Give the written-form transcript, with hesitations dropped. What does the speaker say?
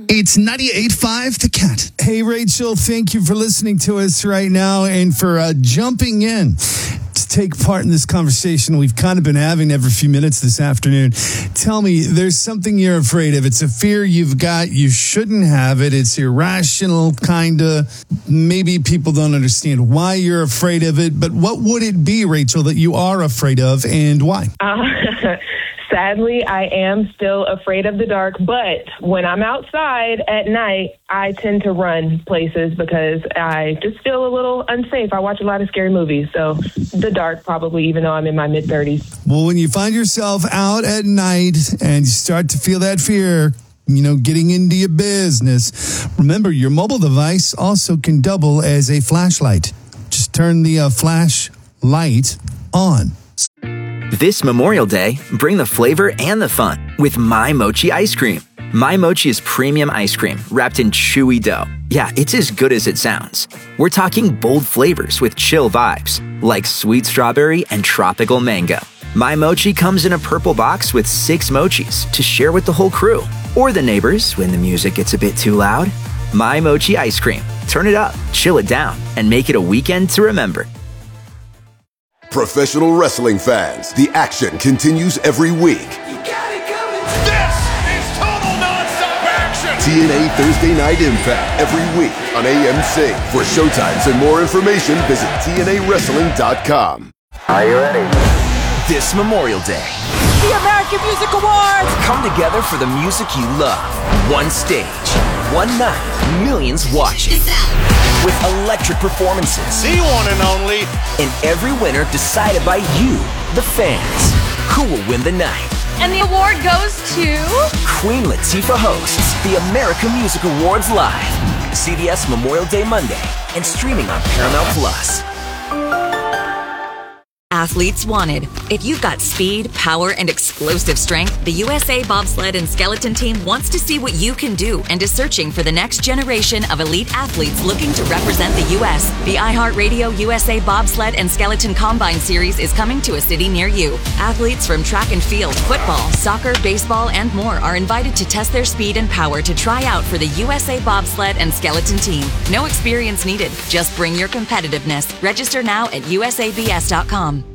It's 98.5 The Cat. Hey, Rachel, thank you for listening to us right now and for jumping in to take part in this conversation we've kind of been having every few minutes this afternoon. Tell me, there's something you're afraid of. It's a fear you've got. You shouldn't have it. It's irrational, kind of. Maybe people don't understand why you're afraid of it, but what would it be, Rachel, that you are afraid of and why? Sadly, I am still afraid of the dark, but when I'm outside at night, I tend to run places because I just feel a little unsafe. I watch a lot of scary movies, so the dark probably, even though I'm in my mid-30s. Well, when you find yourself out at night and you start to feel that fear, getting into your business, remember your mobile device also can double as a flashlight. Just turn the flashlight on. This Memorial Day, bring the flavor and the fun with My Mochi ice cream. My Mochi is premium ice cream wrapped in chewy dough. Yeah, it's as good as it sounds. We're talking bold flavors with chill vibes, like sweet strawberry and tropical mango. My Mochi comes in a purple box with 6 mochis to share with the whole crew, or the neighbors when the music gets a bit too loud. My Mochi ice cream. Turn it up, chill it down, and make it a weekend to remember. Professional wrestling fans, the action continues every week. This is total nonstop action! TNA Thursday Night Impact every week on AMC. For showtimes and more information, visit TNAWrestling.com. Are you ready? This Memorial Day, the American Music Awards! come together for the music you love. One stage, one night, millions watching. With electric performances. The one and only. And every winner decided by you, the fans. Who will win the night? And the award goes to... Queen Latifah hosts the American Music Awards live. CBS Memorial Day Monday and streaming on Paramount Plus. Athletes wanted. If you've got speed, power, and explosive strength, the USA Bobsled and Skeleton Team wants to see what you can do and is searching for the next generation of elite athletes looking to represent the U.S. The iHeartRadio USA Bobsled and Skeleton Combine Series is coming to a city near you. Athletes from track and field, football, soccer, baseball, and more are invited to test their speed and power to try out for the USA Bobsled and Skeleton Team. No experience needed. Just bring your competitiveness. Register now at usabs.com.